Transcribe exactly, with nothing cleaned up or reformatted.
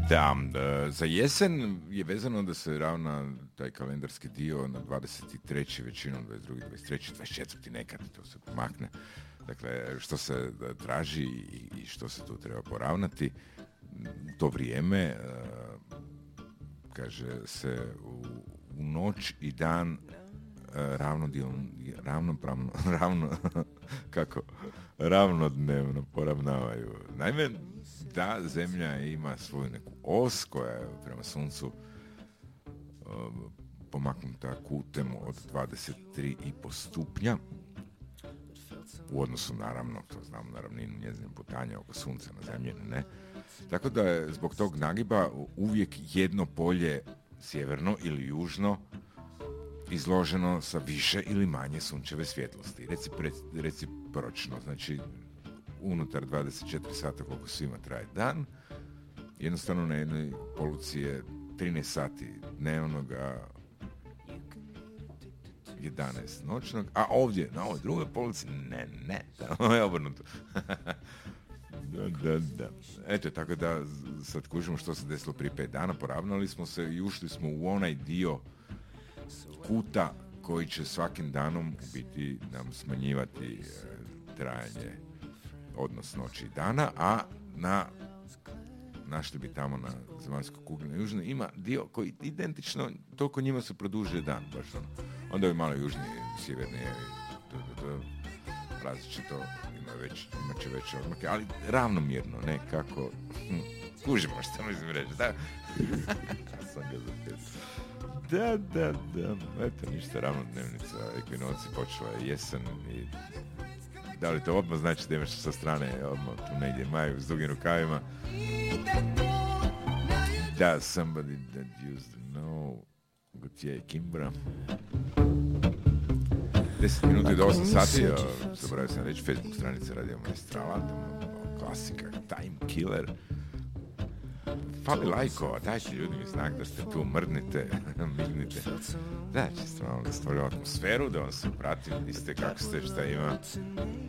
Da, e, za jesen je vezano da se ravna taj kalendarski dio na dvadeset treći većinom, dvadeset drugi, dvadeset treći, dvadeset četvrti nekad, to se pomakne. Dakle, što se traži i, i što se tu treba poravnati, u to vrijeme, e, kaže se, u, u noć i dan ravnodjelno, ravnopravno, ravno, kako, ravnodnevno poravnavaju. Naime, da, zemlja ima svoju neku os koja je prema suncu um, pomaknuta kutem od dvadeset tri i pol stupnja u odnosu, naravno, to znamo, na ravninu njezine putanja oko sunca na zemlji, ne. Tako da je zbog tog nagiba uvijek jedno polje sjeverno ili južno izloženo sa više ili manje sunčeve svjetlosti. Reci, recipročno, znači unutar dvadeset četiri sata koliko svima traje dan, jednostavno na jednoj poluci je trinaest sati dnevnog, a jedanaest noćnog, a ovdje, na ovoj drugoj poluci, ne, ne, to je obrnuto. Da, da, da. Eto, tako da sad kužimo što se desilo prije pet dana, poravnali smo se i ušli smo u onaj dio kuta koji će svakim danom biti nam smanjivati e, trajanje odnos noći i dana, a na našli bi tamo na zemaljskoj kugli na južnoj ima dio koji identično toliko njima se produžuje dan, baš ono. Onda je malo južnije, sjevernije, do, do, do, različito, ima već, imat će veće odmake, ali ravnomjerno, ne kako, hm, kužimo što mislim reći, da? Sam ga zapetio. Da, da, da, eto, ništa, ravnodnevnica, ekvinoci, počela je jesen i da li to odmah znači da imaš sa strane odmah tu negdje maju s dugim rukavima. Da, somebody that used to know, Gautier Kimbra. deset minuta do osam sati, zaboravio sam reći, Facebook stranica Radio Maestrala, klasika, Time Killer. Fali lajkova, dajte ljudi mi znak da ste tu, mrdnite, mignite. Da, čisto malo da stvorim atmosferu, da vam se pratim, niste kako ste, šta ima.